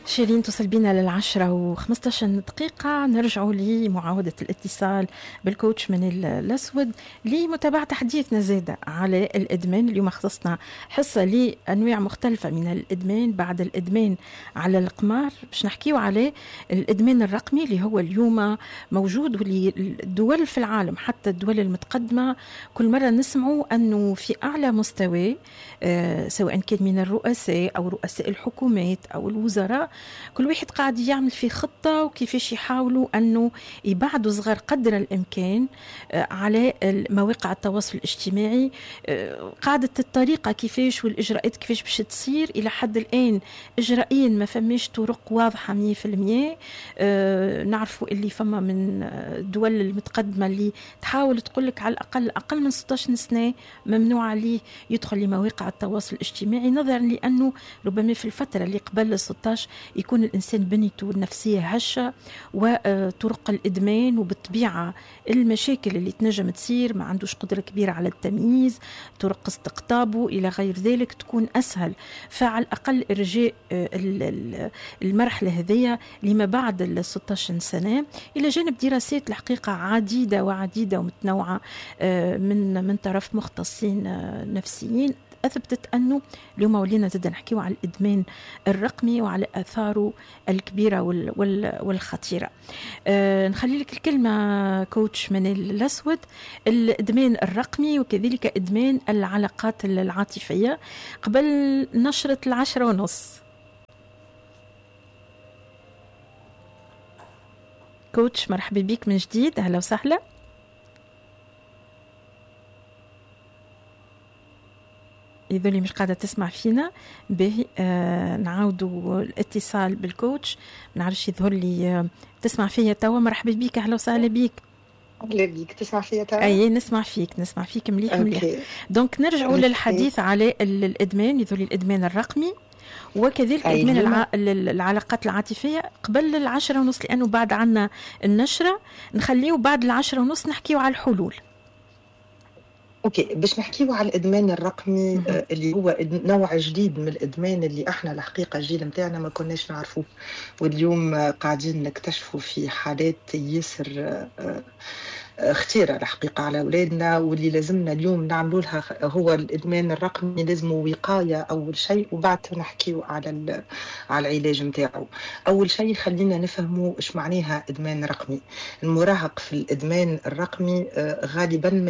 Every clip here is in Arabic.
شيرين توصل بينا ل10:15 نرجعوا لمعاودة الاتصال بالكوتش من الأسود لمتابعة حديثنا زادة على الإدمان. اليوم خصصنا حصة لأنواع مختلفة من الإدمان بعد الإدمان على القمار، باش نحكيو على الإدمان الرقمي اللي هو اليوم موجود، واللي الدول في العالم حتى الدول المتقدمة كل مرة نسمعوا أنه في أعلى مستوى، سواء كان من الرؤساء أو رؤساء الحكومات أو الوزراء، كل واحد قاعد يعمل في خطة وكيفاش يحاولوا أنه يبعدوا صغار قدر الإمكان على مواقع التواصل الاجتماعي. قاعدة الطريقة كيفاش والإجراءات كيفاش باش تصير إلى حد الآن إجرائيا ما فماش طرق واضحة 100%. نعرفوا اللي فما من الدول المتقدمة اللي تحاول تقولك على الأقل أقل من 16 سنة ممنوع عليه يدخل لمواقع التواصل الاجتماعي، نظرا لأنه ربما في الفترة اللي قبل 16 يكون الإنسان بنيته النفسية هشة، وطرق الإدمان وبالطبيعة المشاكل اللي تنجم تصير، ما عندوش قدرة كبيرة على التمييز، طرق استقطابه إلى غير ذلك تكون أسهل. فعلى الأقل إرجاء المرحلة هذية لما بعد 16 سنة، إلى جانب دراسات الحقيقة عديدة ومتنوعة من طرف مختصين نفسيين أثبتت أنه اليوم ولينا زاد نحكيو على الإدمان الرقمي وعلى آثاره الكبيرة والخطيرة. نخلي لك الكلمة كوتش من الأسود. الإدمان الرقمي وكذلك إدمان العلاقات العاطفية قبل نشرة 10:30. كوتش مرحبا بك من جديد، أهلا وسهلا. إذا اللي مش قاعدة تسمع فينا به نعاودوا الاتصال بالكوتش. نعرفش يظهر لي تسمع فيا توا. مرحبا بك، أهلا وسهلا بك. أهلا بك، تسمع فيا توا؟ أي نسمع فيك مليح. دونك نرجعوا للحديث على الإدمان، يظهر لي الإدمان الرقمي وكذلك إدمان العلاقات العاطفية قبل 10:30، لأنه بعد عنا النشرة نخليه بعد 10:30 نحكيه على الحلول. اوكي، باش نحكيو على الادمان الرقمي اللي هو نوع جديد من الادمان اللي احنا الحقيقه الجيل نتاعنا ما كناش نعرفوه، واليوم قاعدين نكتشفوا في حالات ياسر خطيرة الحقيقة على أولادنا، واللي لازمنا اليوم نعملوا لها هو الإدمان الرقمي. لازم وقاية أول شيء، وبعد نحكيو على العلاج متاعه. أول شيء خلينا نفهموا إيش معناها إدمان رقمي. المراهق في الإدمان الرقمي غالبا ما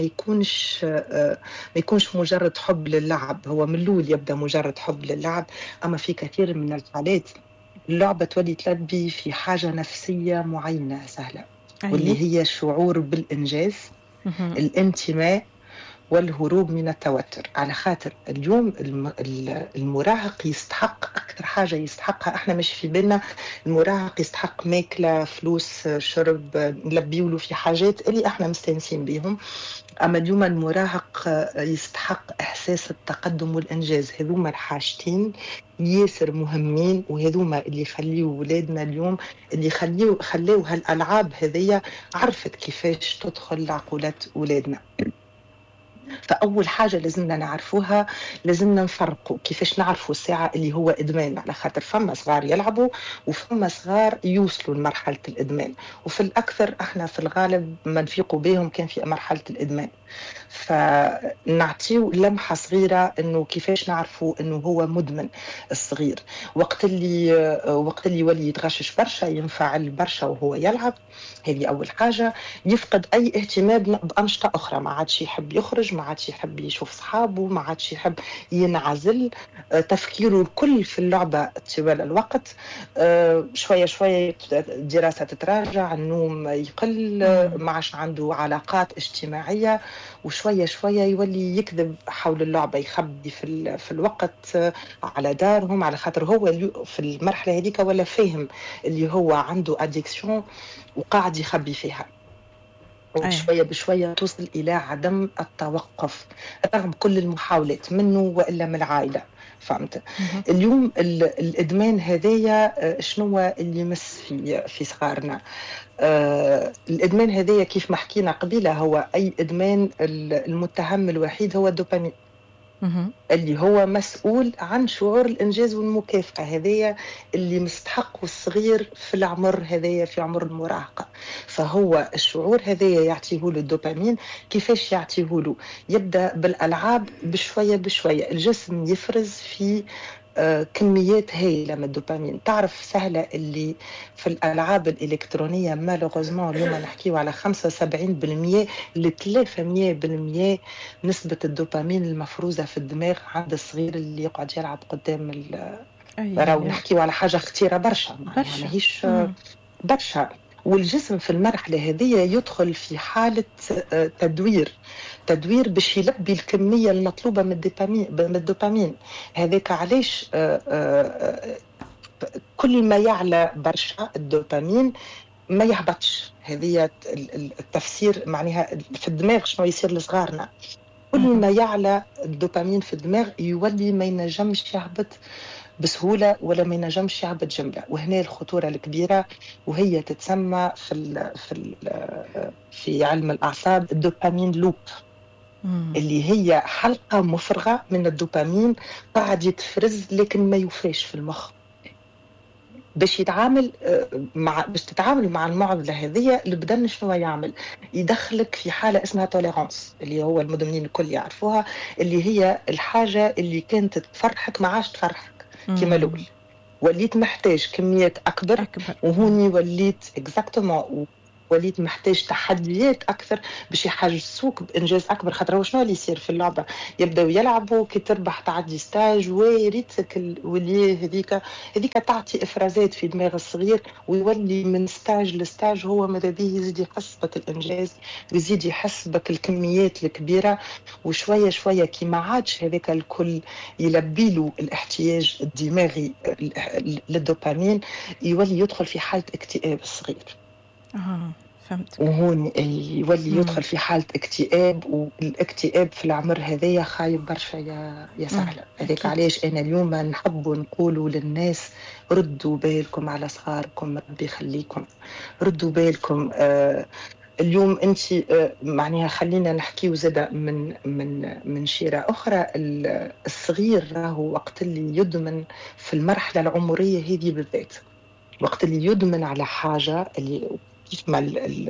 يكونش مجرد حب للعب، هو من الأول يبدأ مجرد حب للعب، أما في كثير من الحالات اللعبة تولي تلبي في حاجة نفسية معينة سهلة، واللي هي شعور بالإنجاز، الانتماء والهروب من التوتر. على خاطر اليوم المراهق يستحق أكثر حاجة يستحقها، احنا مش في بالنا المراهق يستحق ماكلة، فلوس، شرب، نلبيوله في حاجات اللي احنا مستانسين بيهم. أما اليوم المراهق يستحق إحساس التقدم والإنجاز. هذوما الحاجتين ياسر مهمين، وهذوما اللي يخليوا ولادنا اليوم، اللي خليوا هالألعاب هذية عرفت كيفاش تدخل لعقولات ولادنا. فأول حاجة لازمنا نعرفوها، لازمنا نفرقوا كيفاش نعرفوا الساعة اللي هو إدمان، على خاطر فما صغار يلعبوا وفما صغار يوصلوا لمرحلة الإدمان، وفي الأكثر احنا في الغالب ما نفيقوا بهم كان في مرحلة الإدمان. فنعطيو لمحة صغيرة إنه كيفاش نعرفوا إنه هو مدمن الصغير. وقت اللي يولي يتغشش برشا، ينفعل برشا وهو يلعب، هذه أول حاجة. يفقد أي اهتمام بأنشطة أخرى، ما عادش يحب يخرج، ما عادش يحب يشوف صحابه، ما عادش يحب ينعزل، تفكيره الكل في اللعبة طوال الوقت. شوية شوية الدراسة تتراجع، النوم يقل، ما عادش عنده علاقات اجتماعية، وشوية شوية يولي يكذب حول اللعبة، يخبي في الوقت على دارهم، على خاطر هو في المرحلة هذيك ولا فاهم اللي هو عنده أديكسيون وقاعد يخبي فيها. وشوية بشوية توصل إلى عدم التوقف رغم كل المحاولات منه وإلا من العائلة. فهمت؟ اليوم الإدمان هذايا شنو اللي يمس في صغارنا؟ الإدمان هذايا كيف ما حكينا قبيلة هو أي إدمان المتهم الوحيد هو الدوبامين. اللي هو مسؤول عن شعور الإنجاز والمكافأة هذايا اللي مستحق الصغير في العمر هذايا، في عمر المراهقة. فهو الشعور هذايا يعطيه له الدوبامين. كيفاش يعطيه له؟ يبدأ بالألعاب بشوية بشوية، الجسم يفرز في كميات هائلة من الدوبامين. تعرف سهلة اللي في الألعاب الإلكترونية مالوغوزمون اليوم نحكيه على 75% ل 300% نسبة الدوبامين المفروزة في الدماغ عند الصغير اللي يقعد يلعب قدام راهو نحكيه على حاجة خطيرة برشا، ماهيش برشا. والجسم في المرحلة هذه يدخل في حالة تدوير باش يلبي الكمية المطلوبة من الدوبامين. هذاك علاش كل ما يعلى برشا الدوبامين ما يهبطش. هذه التفسير معناها في الدماغ شنو يصير لصغارنا. كل ما يعلى الدوبامين في الدماغ يولي ما ينجمش يهبط بسهولة ولا ما ينجمش يهبط جملة. وهنا الخطورة الكبيرة، وهي تتسمى في علم الأعصاب الدوبامين لوب، اللي هي حلقة مفرغة من الدوبامين قاعد يتفرز لكن ما يوفاش في المخ. باش تتعامل مع المعضلة هذه البدن شنو يعمل؟ يدخلك في حالة اسمها توليرانس، اللي هو المدمنين الكل يعرفوها، اللي هي الحاجة اللي كانت تفرحك ما عادش تفرحك كما الأول، وليت محتاج كميات أكبر. وهوني وليت وليت محتاج تحديات أكثر باش يحجزوك بإنجاز أكبر. خاطر شنو اللي يصير في اللعبة؟ يبدأوا يلعبوا كي تربح تعدي ستاج، ويريتك الولي هذيك تعطي إفرازات في دماغ الصغير، ويولي من ستاج لستاج هو ماذا بيه يزيد يحس بك الإنجاز ويزيد يحس بك الكميات الكبيرة. وشوية شوية كي ما عادش هذاك الكل يلبي له الاحتياج الدماغي للدوبامين، يولي يدخل في حالة اكتئاب الصغير. فهمت. وهون يولي يدخل في حالة اكتئاب، والاكتئاب في العمر هذايا خايب برشا يا سهلة. هذاك علاش أنا اليوم نحب نقولوا للناس ردوا بالكم على صغاركم، ربي يخليكم ردوا بالكم. اليوم أنت معناها خلينا نحكي وزادة من شيرة أخرى. الصغير راهو وقت اللي يدمن في المرحلة العمرية هذه بالذات، وقت اللي يدمن على حاجة اللي كيف ما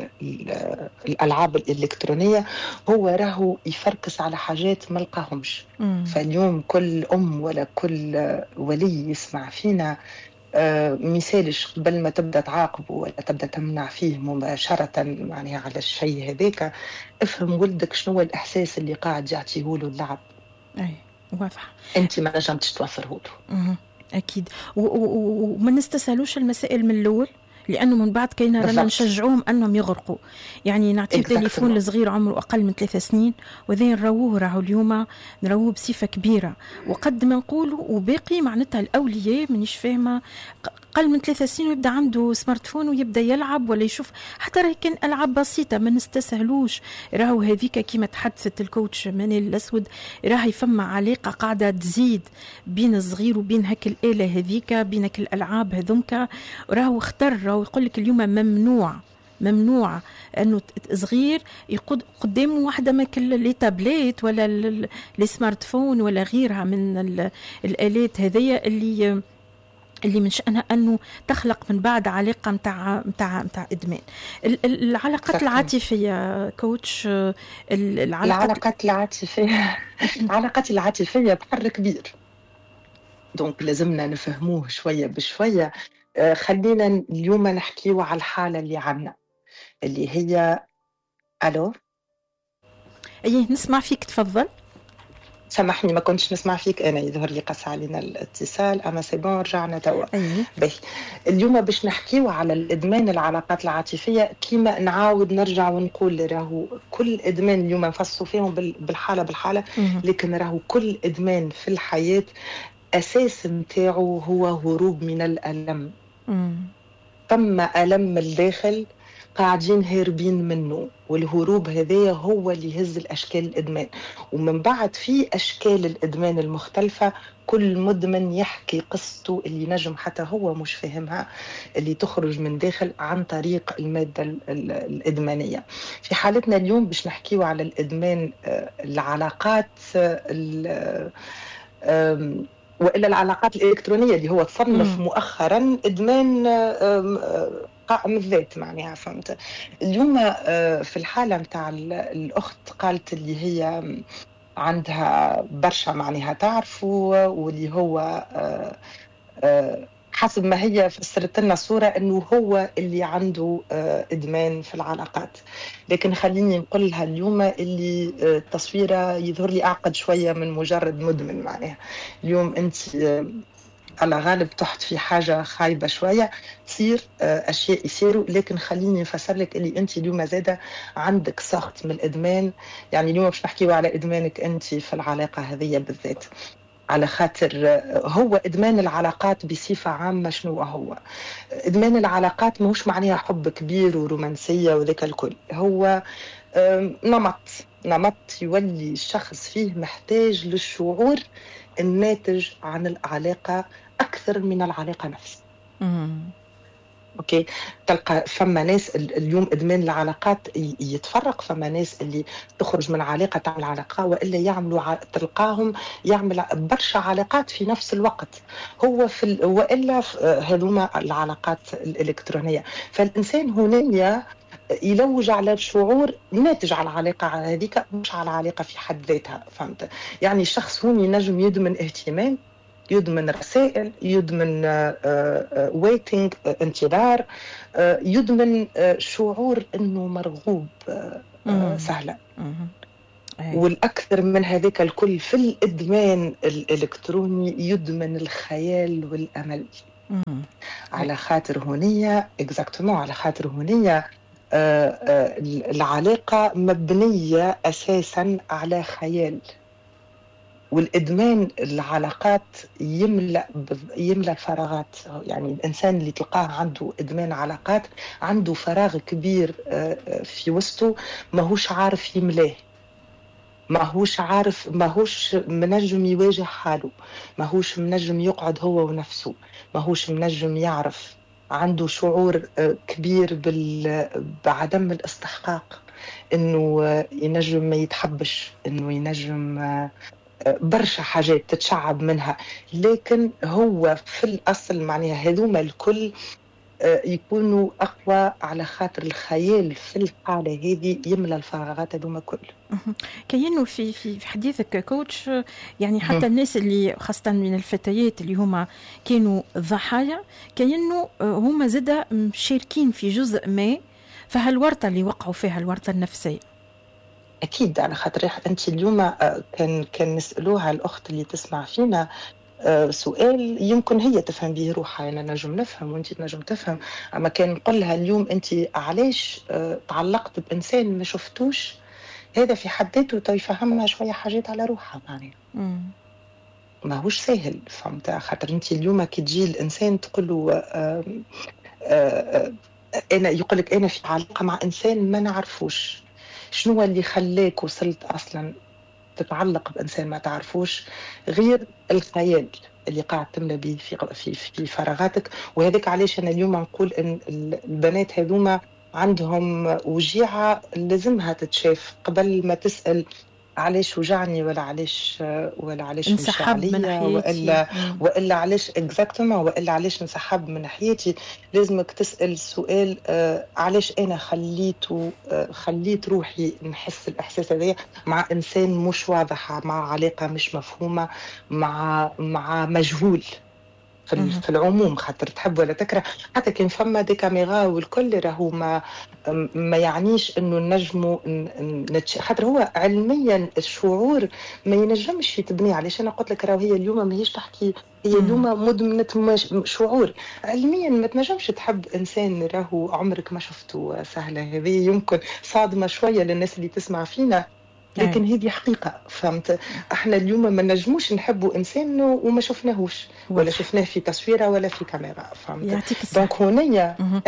الألعاب الإلكترونية، هو راهو يفركس على حاجات ما لقاهمش. فاليوم كل أم ولا كل ولي يسمع فينا مثالش قبل ما تبدأ تعاقبه ولا تبدأ تمنع فيه مباشرة يعني على الشيء هذاك، افهم ولدك شنو الإحساس اللي قاعد يعطيه له اللعب. أي واضح. أنت ما نجمتش توفره له. أكيد. وما نستسهلوش المسائل من الأول، لأنه من بعد كينا رانا نشجعوهم أنهم يغرقوا. يعني نعطيه تليفون لصغير عمره أقل من 3 سنين، وذين راهو اليوم نراوه بصفة كبيرة. وقد ما نقولوا وباقي معناتها الأولياء منيش فاهمة أقل من 3 سنين ويبدأ عنده سمارت فون ويبدأ يلعب ولا يشوف، حتى راه كان ألعاب بسيطة ما نستسهلوش. راهو هذيك كما تحدثت الكوتش منال الأسود، راهي فما علاقة قاعدة تزيد بين الصغير وبين هك الآلة هذيك، بينك الألعاب هذومك. راهو اختار ويقول لك اليوم ممنوع انه صغير يقود قدامه واحده من لي تابليت ولا لي سمارت فون ولا غيرها من الالات هذية اللي من شأنها أنه تخلق من بعد علاقة متاع إدمان. العلاقات العاطفية كوتش، العلاقات العاطفية بحر كبير، دونك لازمنا نفهموه شوية بشوية. خلينا اليوم نحكيو على الحالة اللي عنا اللي هي ألو. أيه نسمع فيك، تفضل. سامحني ما كنتش نسمع فيك، أنا يظهر لي قص علينا الاتصال، أما سيبون رجعنا توا. اليوم باش نحكيو على الإدمان العلاقات العاطفية. كيما نعاود نرجع ونقول راهو كل إدمان اليوم نفصلوا فيهم بالحالة لكن راهو كل إدمان في الحياة أساس متاعه هو هروب من الألم. ثم ألم الداخل قاعدين هاربين منه، والهروب هذا هو اللي يهز الأشكال الإدمان. ومن بعد في أشكال الإدمان المختلفة، كل مدمن يحكي قصته اللي نجم حتى هو مش فاهمها، اللي تخرج من داخل عن طريق المادة الإدمانية. في حالتنا اليوم باش نحكيو على الإدمان العلاقات وإلا العلاقات الإلكترونية اللي هو تصنف مؤخرا إدمان قائم الذات معناها. فهمت اليوم في الحالة متاع الأخت قالت اللي هي عندها برشا معناها تعرفوا، واللي هو حسب ما هي فسرت لنا صورة أنه هو اللي عنده إدمان في العلاقات. لكن خليني نقول لها اليوم اللي التصويرة يظهر لي أعقد شوية من مجرد مدمن معناها. اليوم أنت على غالب تحت في حاجة خايبة شوية، تصير أشياء يصيروا. لكن خليني نفسر لك اللي أنت اليوم زادة عندك سخط من الإدمان. يعني اليوم مش نحكيو على إدمانك أنت في العلاقة هذه بالذات، على خاطر هو إدمان العلاقات بصفة عامة. شنو هو إدمان العلاقات؟ ماهوش معناها حب كبير ورومانسية وذاك الكل، هو نمط يولي الشخص فيه محتاج للشعور الناتج عن العلاقة أكثر من العلاقة نفسها. اوكي، تلقى فما ناس اليوم ادمان العلاقات يتفرق. فما ناس اللي تخرج من علاقه تعمل علاقه، والا يعملوا تلقاهم يعمل برشا علاقات في نفس الوقت. هو والا هذوما العلاقات الالكترونيه. فالانسان هنا يلوج على الشعور ناتج على العلاقه هذيك، مش على العلاقه في حد ذاتها. فهمت؟ يعني الشخص هون ينجم يدمن اهتمام، يدمن رسائل، يدمن ويتنج انتظار، يدمن شعور انه مرغوب سهلا. والأكثر من هذاك الكل في الإدمان الإلكتروني يدمن الخيال والأمل. على خاطر هونية على خاطر هونية العلاقة مبنية أساسا على خيال. والإدمان العلاقات يملأ فراغات. يعني الإنسان اللي تلقاه عنده إدمان علاقات عنده فراغ كبير في وسطه، ماهوش عارف يملاه، ماهوش منجم يواجه حاله، ماهوش منجم يقعد هو ونفسه، ماهوش منجم يعرف. عنده شعور كبير بعدم الاستحقاق، إنه ينجم ما يتحبش، إنه ينجم برشا حاجات تتشعب منها. لكن هو في الأصل معناها هذوما الكل يكونوا أقوى على خاطر الخيال في الحالة هذه يملى الفراغات هذوما كل. كأنه في حديثك كوتش، يعني حتى الناس اللي خاصة من الفتيات اللي هما كانوا ضحايا، كأنه هما زدا مشاركين في جزء ما فهالورطة اللي وقعوا فيها، الورطة النفسية. أكيد، على خاطر أنت اليوم كان نسألوها الأخت اللي تسمع فينا سؤال يمكن هي تفهم به روحها، أنا نجم نفهم وأنت نجم تفهم. أما كان نقول لها اليوم أنت علاش تعلقت بإنسان ما شفتوش، هذا في حد ذاته يفهمها شوية حاجات على روحها. معناها ما هوش سهل. فهمت؟ خاطر أنت اليوم كي تجي الإنسان تقول له أنا يقولك أنا في علاقة مع إنسان ما نعرفوش، شنو اللي خلاك وصلت أصلا تتعلق بإنسان ما تعرفوش غير الخيال اللي قاعد تملى به في فراغاتك. وهذاك علاش أنا اليوم نقول إن البنات هذوما عندهم وجيعة لازمها تتشاف قبل ما تسأل علاش وجعني ولا علاش مش عليا وإلا علاش اكزاكتومون وإلا علاش نسحب من حياتي. لازمك تسأل سؤال علاش أنا خليت روحي نحس الإحساس هذا مع إنسان مش واضح، مع علاقة مش مفهومة، مع مجهول في العموم. خاطر تحب ولا تكره، حتى كان فما دي كاميرا والكل راهو ما يعنيش انه نجموا خاطر هو علميا الشعور ما ينجمش يتبني. عليش انا قلت لك راهو هي اليوم ما هيش تحكي، هي اليوم مدمنة شعور. علميا ما تنجمش تحب انسان راهو عمرك ما شفته سهله. هذه يمكن صادمه شويه للناس اللي تسمع فينا، لكن هذه حقيقة. فهمت؟ احنا اليوم ما نجموش نحبوا انسان وما شفناهوش ولا شفناه في تصويره ولا في كاميرا. فهمت؟ دونك هونية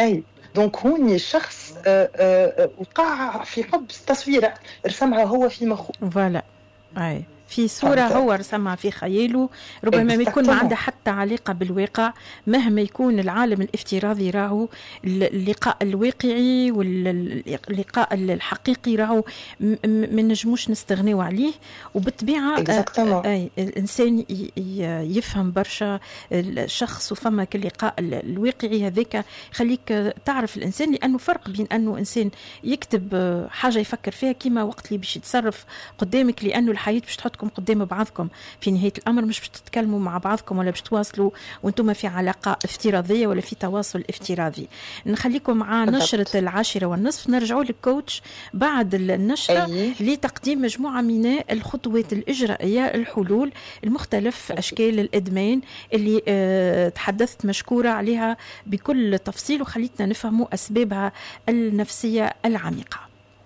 دونك هوني الشخص وقع في حب تصويرة رسمها هو في مخه. فوالا أي في صورة هو رسمها في خياله، ربما ما يكون ما عندها حتى علاقة بالواقع، مهما يكون العالم الافتراضي راهو اللقاء الواقعي واللقاء الحقيقي راهو ما نجموش نستغنيو عليه. وبالطبيعة الإنسان يفهم برشا الشخص وفما كاللقاء الواقعي هذاك خليك تعرف الإنسان، لأنه فرق بين أنه إنسان يكتب حاجة يفكر فيها كيما وقت اللي باش يتصرف قدامك، لأنه الحياة باش تحط قدام بعضكم في نهاية الأمر، مش باش تتكلموا مع بعضكم ولا باش تواصلوا وانتم في علاقة افتراضية ولا في تواصل افتراضي. نخليكم مع نشرة 10:30، نرجعوا للكوتش بعد النشرة لتقديم مجموعة من الخطوات الإجرائية، الحلول المختلف أشكال الإدمان اللي تحدثت مشكورة عليها بكل تفصيل وخليتنا نفهموا أسبابها النفسية العميقة.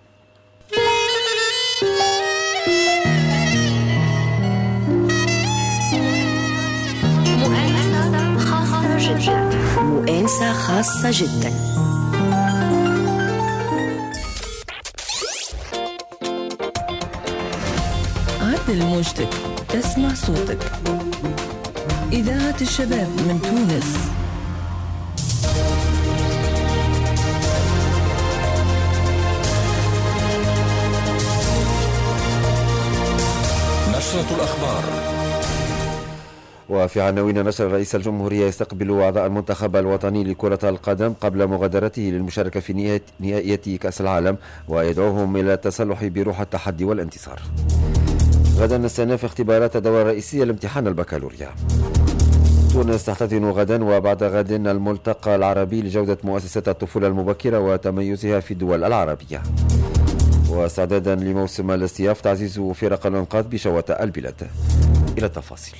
مؤانسة خاصة جدا. عدل موجتك، تسمع صوتك. إذاعة الشباب من تونس. نشرة الأخبار. وفي عناوين نشر رئيس الجمهورية يستقبل أعضاء المنتخب الوطني لكرة القدم قبل مغادرته للمشاركة في نهائيات كأس العالم، ويدعوهم إلى التسلح بروح التحدي والانتصار. غدا استئناف اختبارات الدورة الرئيسية لامتحان البكالوريا. تونس تحتضن غدا وبعد غد الملتقى العربي لجودة مؤسسات الطفولة المبكرة وتميزها في الدول العربية. واستعدادا لموسم الاصطياف تعزيز فرق الإنقاذ بشواطئ البلاد. إلى التفاصيل.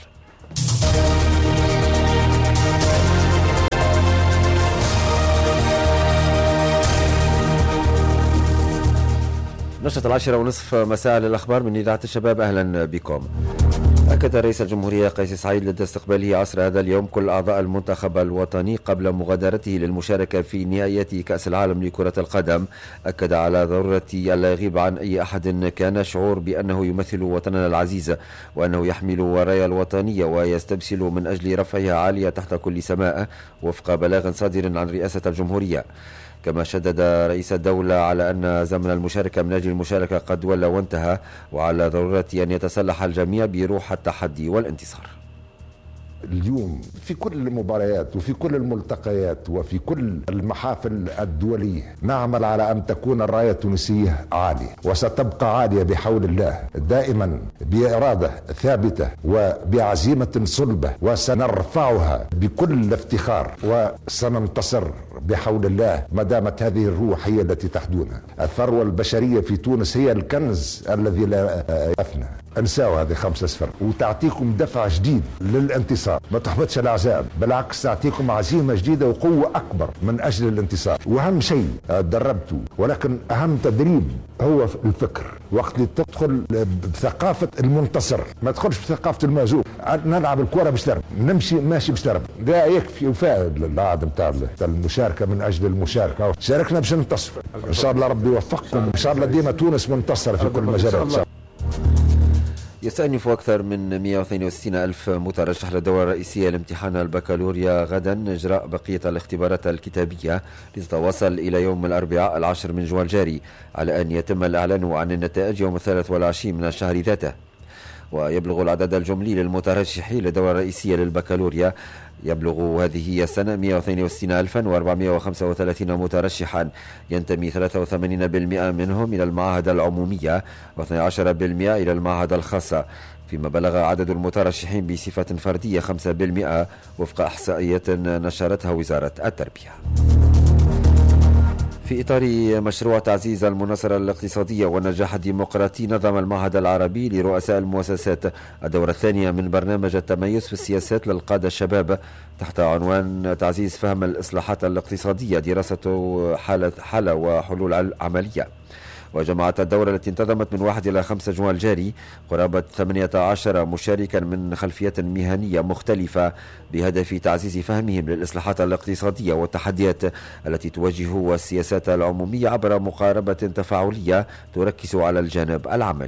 نشرة 10:30 مساء للأخبار من إذاعة الشباب، أهلا بكم. أكد رئيس الجمهورية قيس سعيد لدى استقباله عصر هذا اليوم كل أعضاء المنتخب الوطني قبل مغادرته للمشاركة في نهائيات كأس العالم لكرة القدم. أكد على ضرورة ألا يغيب عن أي أحد كان شعور بأنه يمثل وطننا العزيز، وأنه يحمل ورايا الوطنية ويستبسل من أجل رفعها عالية تحت كل سماء وفق بلاغ صادر عن رئاسة الجمهورية. كما شدد رئيس الدولة على أن زمن المشاركة من أجل المشاركة قد ولى وانتهى، وعلى ضرورة أن يتسلح الجميع بروح التحدي والانتصار. اليوم في كل المباريات وفي كل الملتقيات وفي كل المحافل الدولية نعمل على أن تكون الراية التونسية عالية، وستبقى عالية بحول الله دائما بإرادة ثابتة وبعزيمة صلبة، وسنرفعها بكل افتخار وسننتصر بحول الله ما دامت هذه الروح هي التي تحدونا. الثروة البشرية في تونس هي الكنز الذي لا يفنى. انساوا هذه 5-0 وتعطيكم دفع جديد للانتصار، ما تحبطش الأعزاب، بالعكس تعطيكم عزيمة جديدة وقوة أكبر من أجل الانتصار. وأهم شيء دربتوا، ولكن أهم تدريب هو الفكر. وقت اللي تدخل بثقافة المنتصر، ما تدخلش بثقافة المهزوم. نلعب الكرة باش تربح، نمشي ماشي باش تربح، ده يكفي وفائد العادة نتاع المشاركة من أجل المشاركة. شاركنا باش ننتصر إن شاء الله، ربي يوفقكم إن شاء الله. ديما تونس منتصرة في كل المجالات. يستأنف أكثر من 162 ألف مترشح للدورة الرئيسية لامتحان البكالوريا غدا إجراء بقية الاختبارات الكتابية لتتواصل إلى يوم الأربعاء 10 من جوان الجاري، على أن يتم الإعلان عن النتائج يوم 23 من الشهر ذاته. ويبلغ العدد الجملي للمترشحين للدورة الرئيسية للبكالوريا يبلغ هذه السنة 162,435 مترشحا، ينتمي 83% منهم إلى المعاهد العمومية و12% إلى المعاهد الخاصة، فيما بلغ عدد المترشحين بصفة فردية 5% وفق إحصائيات نشرتها وزارة التربية. في إطار مشروع تعزيز المناصرة الاقتصادية والنجاح الديمقراطي، نظم المعهد العربي لرؤساء المؤسسات الدورة الثانية من برنامج التميز في السياسات للقادة الشباب تحت عنوان تعزيز فهم الإصلاحات الاقتصادية، دراسة حالة وحلول عملية. وجمعت الدورة التي انتظمت من 1 إلى 5 جوان الجاري قرابة 18 مشاركا من خلفيات مهنية مختلفة بهدف تعزيز فهمهم للإصلاحات الاقتصادية والتحديات التي تواجه السياسات العمومية عبر مقاربة تفاعلية تركز على الجانب العملي.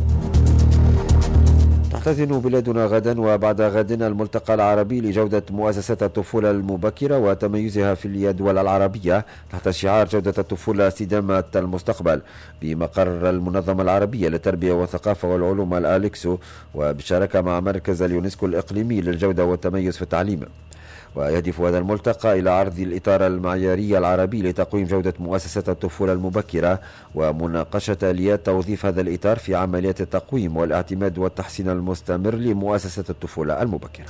تحتضن بلادنا غدا وبعد غد الملتقى العربي لجودة مؤسسات الطفولة المبكرة وتميزها في الدول العربية تحت شعار جودة الطفولة استدامة المستقبل بمقر المنظمة العربية للتربية والثقافة والعلوم الأليكسو وبشراكة مع مركز اليونسكو الإقليمي للجودة والتميز في التعليم. ويهدف هذا الملتقى إلى عرض الإطار المعياري العربي لتقويم جودة مؤسسات الطفولة المبكرة ومناقشة آليات توظيف هذا الإطار في عمليات التقويم والاعتماد والتحسين المستمر لمؤسسات الطفولة المبكرة.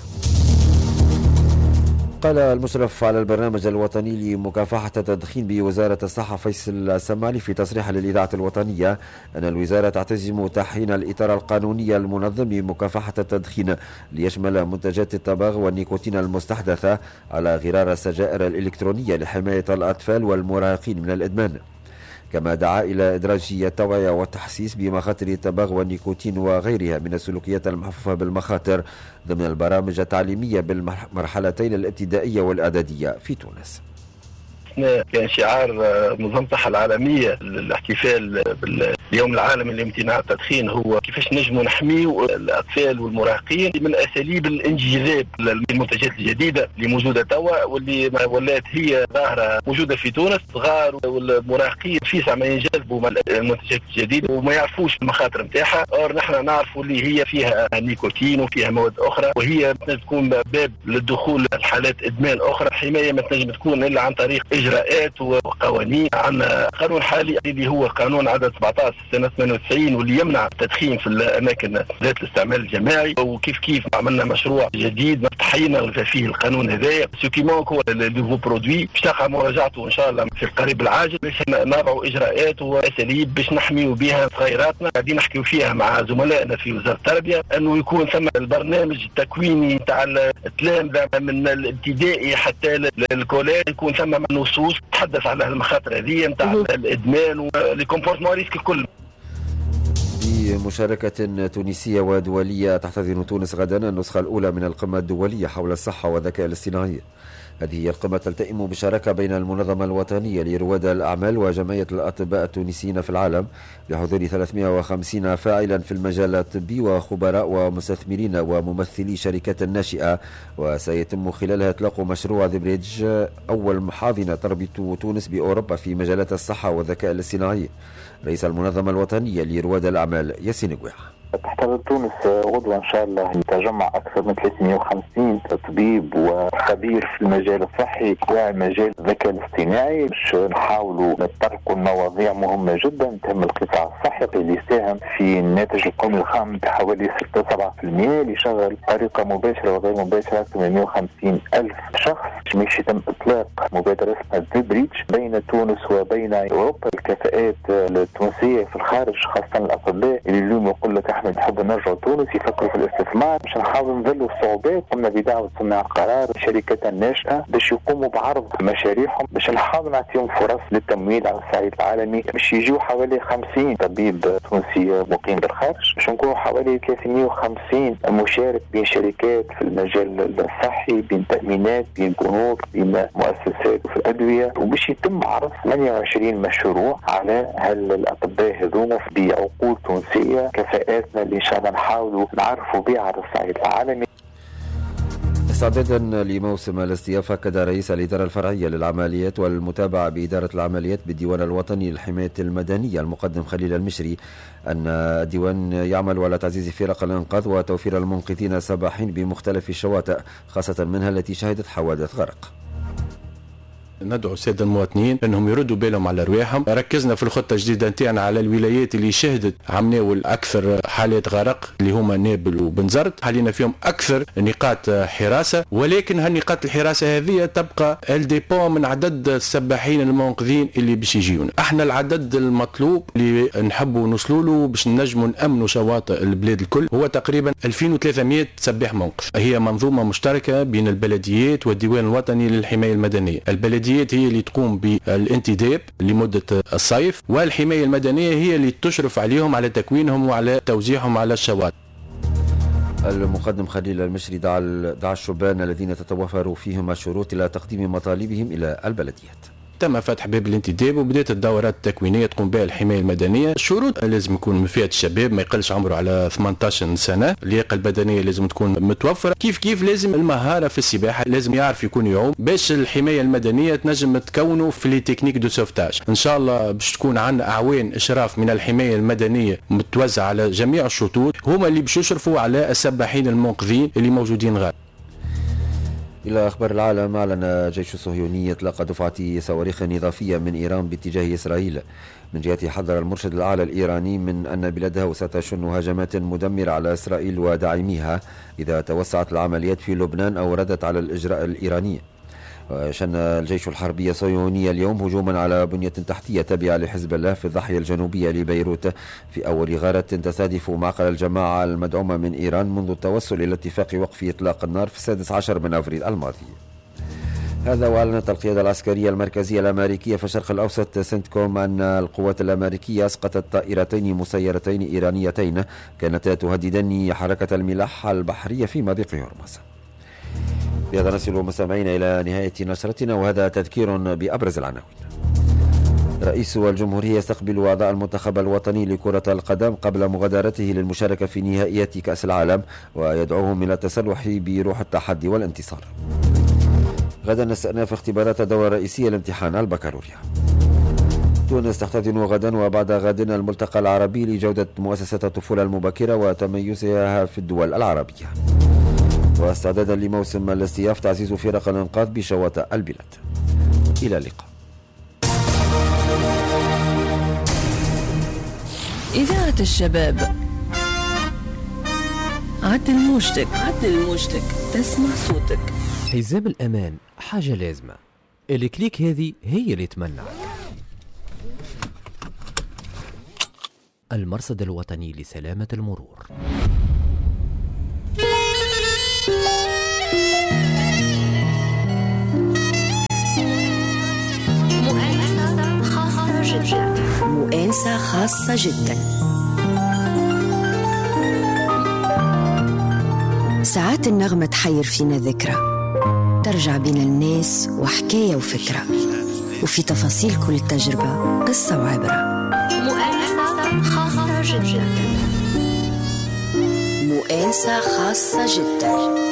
قال المشرف على البرنامج الوطني لمكافحة التدخين بوزارة الصحة فيصل السمالي في تصريح للإذاعة الوطنية أن الوزارة تعتزم تحيين الإطار القانوني المنظم لمكافحة التدخين ليشمل منتجات التبغ والنيكوتين المستحدثة على غرار السجائر الإلكترونية لحماية الأطفال والمراهقين من الإدمان. كما دعا إلى إدراج التوعية والتحسيس بمخاطر التبغ والنيكوتين وغيرها من السلوكيات المحفوفة بالمخاطر ضمن البرامج التعليمية بالمرحلتين الابتدائية والإعدادية في تونس. كان شعار منظمة الصحة العالمية للاحتفال باليوم العالمي لامتناع التدخين هو كيفاش نجموا نحميوا الأطفال والمراهقين من أساليب الانجذاب للمنتجات الجديدة اللي موجودة توا واللي ولات هي ظاهرة موجودة في تونس. الصغار والمراهقين فيسع ما ينجذبوا من المنتجات الجديدة وما يعرفوش المخاطر نتاعها. نحن نعرفوا اللي هي فيها نيكوتين وفيها مواد أخرى وهي تكون باب للدخول لحالات إدمان أخرى. الحماية ما تنجم تكون إلا عن طريق إجراءات وقوانين. عندنا قانون حالي اللي هو قانون عدد 17 سنة 98 واللي يمنع التدخين في الأماكن ذات الاستعمال الجماعي. وكيف عملنا مشروع جديد تحيينا فيه القانون هذايا سوكيمون هو النوفو برودوي باش تقع مراجعته إن شاء الله في القريب العاجل باش نضعوا إجراءات وأساليب باش نحميوا بها صغيراتنا. قاعدين نحكيوا فيها مع زملائنا في وزارة التربية أنه يكون ثم البرنامج التكويني تاع التلامذة من الابتدائي حتى الكوليج يكون ثم نصوص تحدث على المخاطر هذه نتاع الادمان والكومبورتمون ريسك الكل. بمشاركة تونسية ودولية تحتضن تونس غدا النسخة الأولى من القمة الدولية حول الصحة والذكاء الاصطناعي. هذه القمة تلتئم بشراكة بين المنظمة الوطنية لرواد الأعمال وجمعية الأطباء التونسيين في العالم بحضور 350 فاعلا في المجال الطبي وخبراء ومستثمرين وممثلي شركات ناشئة. وسيتم خلالها إطلاق مشروع ذي بريدج أول حاضنة تربط تونس بأوروبا في مجالات الصحة والذكاء الاصطناعي. رئيس المنظمة الوطنية لرواد الأعمال ياسين قويح. تحتضن تونس غدوة إن شاء الله تجمع أكثر من 350 طبيب وخبير في المجال الصحي ومجال الذكاء الاصطناعي باش نحاولوا نطرقوا المواضيع مهمة جدا تهم القطاع الصحي اللي يساهم في الناتج القومي الخام بحوالي 6-7% اللي يشغل بطريقة مباشرة وغير مباشرة أكثر من 150 ألف شخص. مش يتم إطلاق مبادرة اسمها ذي بريدج بين تونس وبين أوروبا. الكفاءات التونسية في الخارج خاصة الأطباء اللي اليوم يقول لك احنا نحب نرجع تونس يفكروا في الاستثمار باش نحاول نذلوا الصعوبات. قمنا بدعوة صناع القرار الشركات الناشئة باش يقوموا بعرض مشاريعهم باش نحاول نعطيهم فرص للتمويل على الصعيد العالمي. باش يجيو حوالي 50 طبيب تونسي مقيم بالخارج باش نكونوا حوالي 350 مشارك بين شركات في المجال الصحي بين تأمينات بين بنوك بين مؤسسات في الأدوية وباش يتم عرض 28 مشروع على هالأطباء هذوما بعقول تونسية كفاءاتنا اللي إن شاء الله نحاولوا نعرفوا بها على الصعيد العالمي. استعدادا لموسم الاستياف أكد رئيس الإدارة الفرعية للعمليات والمتابعة بإدارة العمليات بالديوان الوطني للحماية المدنية المقدم خليل المشري أن الديوان يعمل على تعزيز فرق الإنقاذ وتوفير المنقذين السباحين بمختلف الشواطئ خاصة منها التي شهدت حوادث غرق. ندعو السادة المواطنين انهم يردوا بالهم على رواحهم. ركزنا في الخطة الجديدة نتاعنا على الولايات اللي شهدت عمناول اكثر حالات غرق اللي هما نابل وبنزرت. حالينا فيهم اكثر نقاط حراسة ولكن هالنقاط الحراسة هذه تبقى الديبون من عدد السباحين المنقذين اللي باش يجيون. احنا العدد المطلوب اللي نحبوا نوصلوا له باش نجموا نأمنوا شواطئ البلاد الكل هو تقريبا 2300 سباح منقذ. هي منظومة مشتركة بين البلديات والديوان الوطني للحماية المدنية. البلديات الجمعيات هي اللي تقوم بالانتداب لمدة الصيف، والحماية المدنية هي اللي تشرف عليهم على تكوينهم وعلى توزيعهم على الشواطئ. المقدم خليل المشري دعا الشبان الذين تتوفر فيهم الشروط إلى تقديم مطالبهم إلى البلديات. تم فتح باب الانتداب وبدات الدورات التكوينيه تقوم بها الحمايه المدنيه. الشروط لازم يكون من فئه الشباب، ما يقلش عمره على 18 سنه، اللياقه البدنيه لازم تكون متوفره، كيف لازم المهاره في السباحه، لازم يعرف يكون يعوم باش الحمايه المدنيه تنجم تكونه في لي تكنيك دو سوفتاج. ان شاء الله باش تكون عندنا اعوان اشراف من الحمايه المدنيه متوزعه على جميع الشطوط، هما اللي باش يشرفوا على السباحين المنقذين اللي موجودين غادي. إلى أخبار العالم، أعلن الجيش الصهيوني إطلاق دفعة صواريخ إضافية من إيران باتجاه إسرائيل. من جهته حذر المرشد الأعلى الإيراني من أن بلاده ستشن هجمات مدمرة على إسرائيل وداعميها إذا توسعت العمليات في لبنان أو ردت على الإجراء الإيراني. شن الجيش الحربي الصهيوني اليوم هجوما على بنية تحتية تابعة لحزب الله في الضاحية الجنوبية لبيروت في أول غارة تستهدف معقل الجماعة المدعومة من إيران منذ التوصل إلى اتفاق وقف إطلاق النار في 16 من أفريل الماضي. هذا وأعلنت القيادة العسكرية المركزية الأمريكية في الشرق الأوسط سنتكوم أن القوات الأمريكية أسقطت طائرتين مسيرتين إيرانيتين كانتا تهددان حركة الملاحة البحرية في مضيق هرمز. بهذا نصل مستمعين إلى نهاية نشرتنا، وهذا تذكير بأبرز العناوين. رئيس الجمهورية يستقبل أعضاء المنتخب الوطني لكرة القدم قبل مغادرته للمشاركة في نهائيات كأس العالم، ويدعوهم إلى التسلح بروح التحدي والانتصار. غدا استئناف اختبارات الدورة الرئيسية لامتحان البكالوريا. تونس تحتضن غدا وبعد غد الملتقى العربي لجودة مؤسسة الطفولة المبكرة وتميزها في الدول العربية. واستعدادا لموسم الاستياف تعزيز فرق الانقاذ بشواطئ البلاد. إلى اللقاء. إذاعة الشباب، عدل موجتك، تسمع صوتك. حزام الأمان حاجة لازمة، الكليك هذه هي اللي تمنعك. المرصد الوطني لسلامة المرور. مؤانسة خاصة جدا. ساعات النغمة تحير فينا ذكرى، ترجع بين الناس وحكاية وفكرة، وفي تفاصيل كل تجربة قصة وعبرة. مؤانسة خاصة جدا. مؤانسة خاصة جدا.